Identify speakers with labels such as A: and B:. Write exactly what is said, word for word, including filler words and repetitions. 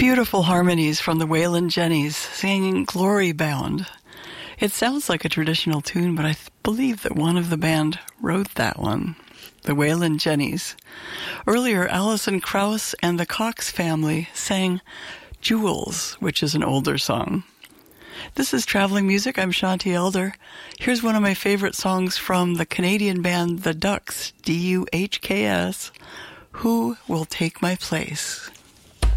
A: Beautiful harmonies from the Waylon Jennys singing Glory Bound. It sounds like a traditional tune, but I th- believe that one of the band wrote that one. The Waylon Jennys. Earlier, Alison Krauss and the Cox family sang Jewels, which is an older song. This is Traveling Music. I'm Shanti Elder. Here's one of my favorite songs from the Canadian band The Ducks, D U H K S, Who Will Take My Place?